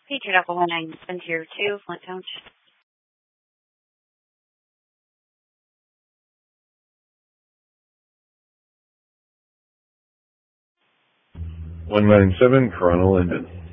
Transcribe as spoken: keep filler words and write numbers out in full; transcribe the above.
Patriot Alpha one nine seven zero two, Flint Township. one nine seven, Corona Linden.